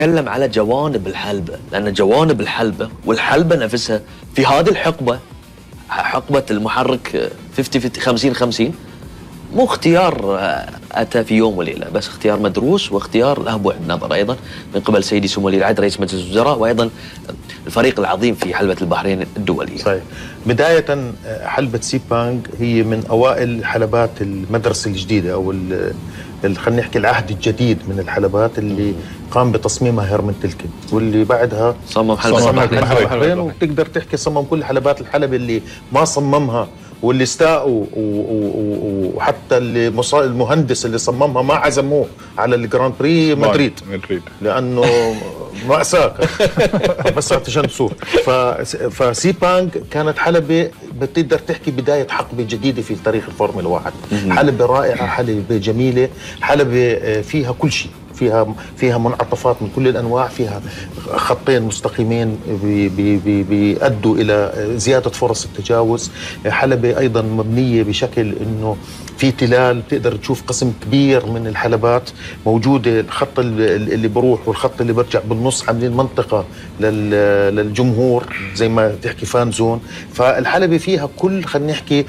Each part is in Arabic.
نتكلم على جوانب الحلبة، لأن جوانب الحلبة والحلبة نفسها في هذه الحقبة، حقبة المحرك 50-50 مو اختيار أتى في يوم وليلة، بس اختيار مدروس واختيار له بعد نظر أيضا من قبل سيدي سمو ولي العهد رئيس مجلس الوزراء، وأيضا الفريق العظيم في حلبة البحرين الدولية. صحيح. بداية حلبة سيبانج هي من أوائل حلبات المدرسة الجديدة أو خلينا نحكي العهد الجديد من الحلبات اللي قام بتصميمها هيرمن تلكن، واللي بعدها صمم حلبة البحرين، وتقدر تحكي صمم كل حلبات الحلبة اللي ما صممها، واللي استاءوا وحتى المهندس اللي صممها ما عزموه على الجراند بري مدريد لانه مأساة بس عشان تصور. فسيبانج كانت حلبة بتقدر تحكي بداية حقبة جديدة في تاريخ الفورمولا 1. حلبة رائعة، حلبة جميلة، حلبة فيها كل شيء، فيها منعطفات من كل الانواع، فيها خطين مستقيمين بيؤدوا الى زياده فرص التجاوز، حلبة ايضا مبنيه بشكل انه في تلال، تقدر تشوف قسم كبير من الحلبات موجوده، الخط اللي بروح والخط اللي برجع بالنص عاملين منطقه للجمهور زي ما تحكي فان زون. فالحلبة فيها كل خلينا نحكي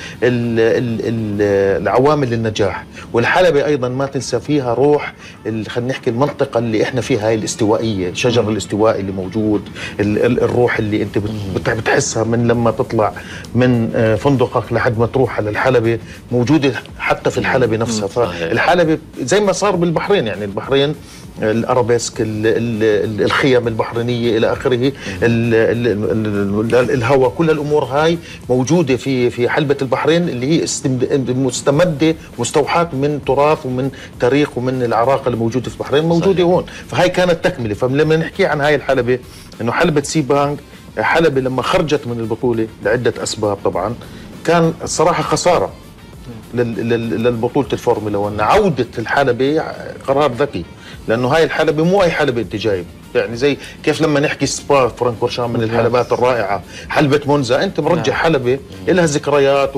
العوامل النجاح، والحلبة ايضا ما تنسى فيها روح خلينا نحكي المنطقة اللي احنا فيها هاي الاستوائية، شجر الاستواء اللي موجود، الروح اللي انت بتحسها من لما تطلع من فندقك لحد ما تروح على الحلبة موجودة حتى في الحلبة نفسها. فالحلبة زي ما صار بالبحرين، يعني البحرين الارابيسك، الخيم البحرينيه الى اخره، الهواء، كل الامور هاي موجوده في حلبة البحرين اللي هي مستمده مستوحاه من تراث ومن تاريخ ومن العراقه اللي موجوده في البحرين موجوده هون. فهاي كانت تكمله. فلما نحكي عن هاي الحلبة انه حلبة سيبانج حلبة لما خرجت من البطوله لعده اسباب، طبعا كان الصراحه خساره للبطوله الفورمولا 1. عوده الحلبة قرار ذكي، لانه هاي الحلبة مو اي حلبة انت جايب، يعني زي كيف لما نحكي سبا فرانكورشام من الحلبات الرائعه، حلبة مونزا انت مرجع حلبة لها ذكريات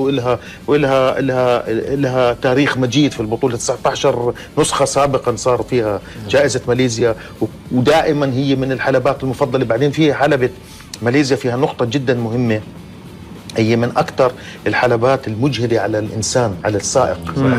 ولها تاريخ مجيد في البطوله. 19 نسخه سابقا صار فيها جائزه ماليزيا، ودائما هي من الحلبات المفضله. بعدين فيها حلبة ماليزيا فيها نقطه جدا مهمه، هي من أكثر الحلبات المجهدة على الإنسان، على السائق.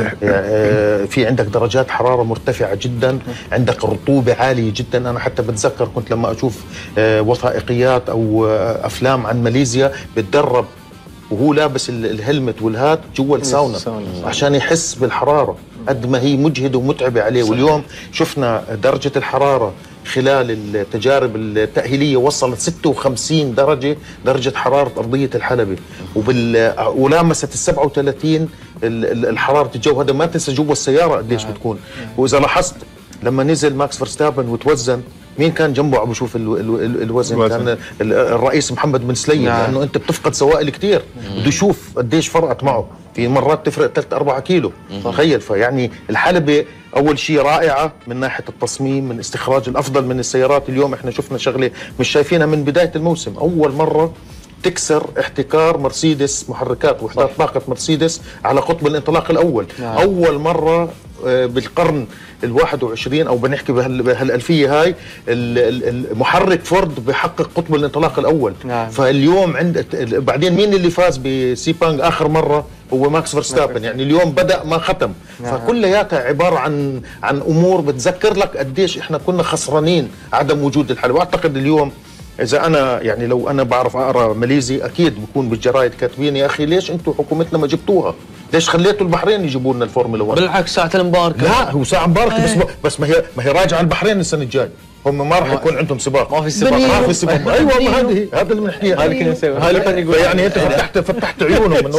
في عندك درجات حرارة مرتفعة جدا، عندك رطوبة عالية جدا. أنا حتى بتذكر كنت لما أشوف وثائقيات أو أفلام عن ماليزيا بتدرب وهو لابس الهلمت والهات جوا الساونا عشان يحس بالحرارة قد ما هي مجهدة ومتعبة عليه. واليوم شفنا درجة الحرارة خلال التجارب التأهيلية وصلت 56 درجة حرارة أرضية الحلبة، ولامست 37 الحرارة الجو. هذا ما تنسى جوا السيارة قديش بتكون. وإذا لاحظت لما نزل ماكس فيرستابن وتوزن، مين كان جنبه عم بشوف الوزن؟ كان الرئيس محمد بن سليم، لأنه أنت بتفقد سوائل كتير، بده يشوف قديش فرقت معه، في مرات تفرق 3-4 كيلو. تخيل. فيعني الحلبة أول شيء رائعة من ناحية التصميم، من استخراج الأفضل من السيارات. اليوم إحنا شفنا شغلة مش شايفينها من بداية الموسم، أول مرة تكسر احتكار مرسيدس محركات وحدات طاقة مرسيدس على قطب الانطلاق الأول. أول مرة بالقرن ال21 أو بنحكي بهالألفية هاي المحرك فورد بحقق قطب الانطلاق الأول. فاليوم بعدين مين اللي فاز بسيبانج آخر مرة؟ هو ماكس فيرستابن. يعني اليوم بدأ ما ختم. فكلياتها عبارة عن أمور بتذكر لك قديش إحنا كنا خسرانين عدم وجود الحلبة. وأعتقد اليوم إذا أنا يعني لو أنا بعرف أقرأ ماليزي أكيد بكون بالجرايد كاتبين يا أخي ليش أنتم حكومتنا ما جبتوها؟ ليش خليتوا البحرين يجيبوا لنا الفورمولا 1؟ بالعكس ساعة المباركة. لا هو ساعة مباركة بس ما هي راجعة البحرين السنة الجاي. هم ما راح يكون عندهم سباق. ما في سباق. ايوه هذا اللي بنحكيه. يعني انت فتحت عيونهم انه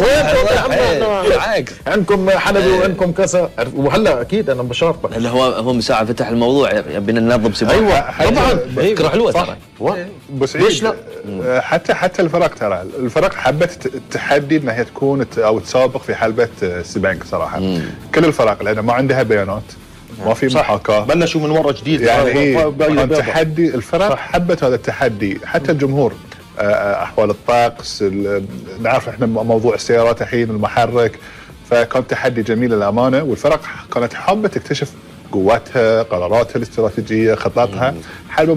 وين عندكم حلبة وعندكم كذا. وهلا اكيد انا بشارطك اللي هو من ساعة فتح الموضوع بدنا ننظم سباق. ايوه طبعا فكرة حلوة ترى. بس ليش لا؟ حتى الفرق حبت التحدي انها تكون او تسابق في حلبة سيبانج صراحة. كل الفرق لان ما عندها بيانات، ما في محاكاة، بلشوا من ورا جديد. يعني تحدي الفرق حبت هذا التحدي. حتى الجمهور احوال الطقس، نعرف احنا موضوع السيارات الحين المحرك، فكان تحدي جميل للامانه. والفرق كانت حابه تكتشف قواتها، قراراتها الاستراتيجيه، خططها. حلبة